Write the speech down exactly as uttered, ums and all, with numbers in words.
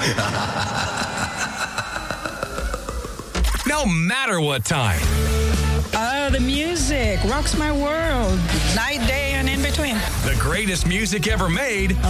No matter what time. Oh, the music rocks my world. Night, day, and in between. The greatest music ever made